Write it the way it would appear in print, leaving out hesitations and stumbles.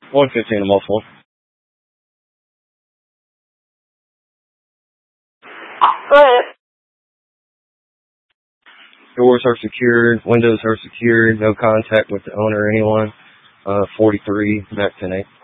115 to multiple. Alright. Doors are secured, windows are secured, no contact with the owner or anyone. 43, back 10-8.